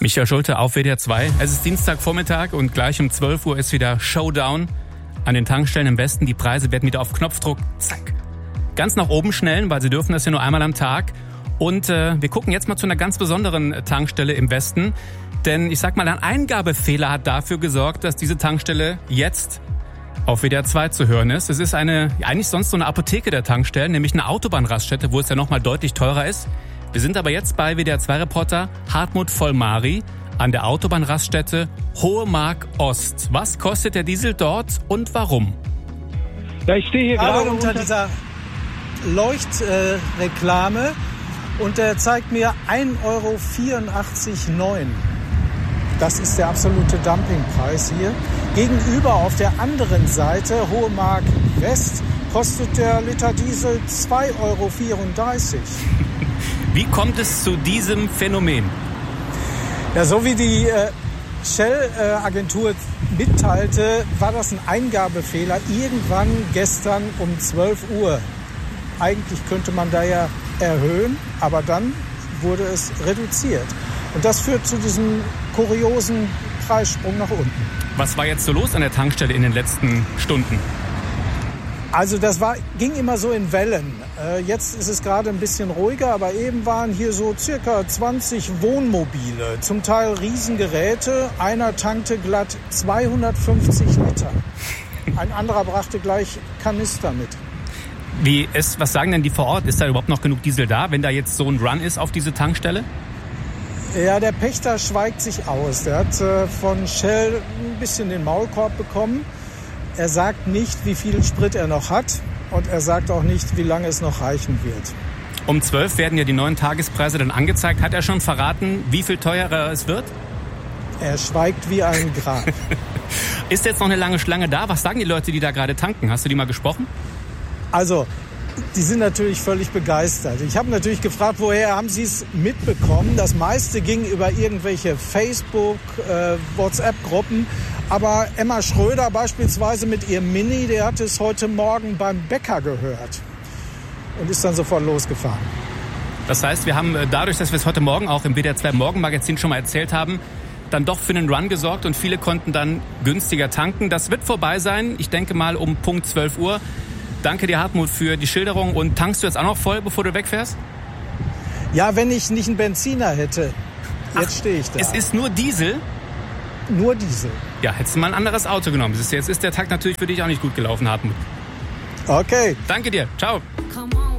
Michael Schulte auf WDR 2. Es ist Dienstagvormittag und gleich um 12 Uhr ist wieder Showdown an den Tankstellen im Westen. Die Preise werden wieder auf Knopfdruck, zack, ganz nach oben schnellen, weil sie dürfen das ja nur einmal am Tag. Und wir gucken jetzt mal zu einer ganz besonderen Tankstelle im Westen. Denn ich sag mal, ein Eingabefehler hat dafür gesorgt, dass diese Tankstelle jetzt auf WDR 2 zu hören ist. Es ist eigentlich sonst so eine Apotheke der Tankstellen, nämlich eine Autobahnraststätte, wo es ja nochmal deutlich teurer ist. Wir sind aber jetzt bei WDR 2-Reporter Hartmut Vollmari an der Autobahnraststätte Hohe Mark Ost. Was kostet der Diesel dort und warum? Ja, ich stehe hier gerade unter dieser Leuchtreklame und der zeigt mir 1,84,9 €. Das ist der absolute Dumpingpreis hier. Gegenüber auf der anderen Seite, Hohe Mark West, kostet der Liter Diesel 2,34 €. Wie kommt es zu diesem Phänomen? Ja, so wie die Shell-Agentur mitteilte, war das ein Eingabefehler irgendwann gestern um 12 Uhr. Eigentlich könnte man da ja erhöhen, aber dann wurde es reduziert. Und das führt zu diesem kuriosen Preissprung nach unten. Was war jetzt so los an der Tankstelle in den letzten Stunden? Also das ging immer so in Wellen. Jetzt ist es gerade ein bisschen ruhiger, aber eben waren hier so circa 20 Wohnmobile, zum Teil Riesengeräte. Einer tankte glatt 250 Liter. Ein anderer brachte gleich Kanister mit. Was sagen denn die vor Ort? Ist da überhaupt noch genug Diesel da, wenn da jetzt so ein Run ist auf diese Tankstelle? Ja, der Pächter schweigt sich aus. Der hat von Shell ein bisschen den Maulkorb bekommen. Er sagt nicht, wie viel Sprit er noch hat und er sagt auch nicht, wie lange es noch reichen wird. Um 12 werden ja die neuen Tagespreise dann angezeigt. Hat er schon verraten, wie viel teurer es wird? Er schweigt wie ein Grab. Ist jetzt noch eine lange Schlange da? Was sagen die Leute, die da gerade tanken? Hast du die mal gesprochen? Also, die sind natürlich völlig begeistert. Ich habe natürlich gefragt, woher haben sie es mitbekommen? Das meiste ging über irgendwelche Facebook-, WhatsApp-Gruppen. Aber Emma Schröder beispielsweise mit ihrem Mini, der hat es heute Morgen beim Bäcker gehört und ist dann sofort losgefahren. Das heißt, wir haben dadurch, dass wir es heute Morgen auch im WDR 2 Morgenmagazin schon mal erzählt haben, dann doch für einen Run gesorgt und viele konnten dann günstiger tanken. Das wird vorbei sein, ich denke mal um Punkt 12 Uhr. Danke dir, Hartmut, für die Schilderung. Und tankst du jetzt auch noch voll, bevor du wegfährst? Ja, wenn ich nicht einen Benziner hätte. Jetzt stehe ich da. Es ist nur Diesel? Nur Diesel. Ja, hättest du mal ein anderes Auto genommen. Jetzt ist der Tag natürlich für dich auch nicht gut gelaufen, Hartmut. Okay. Danke dir. Ciao.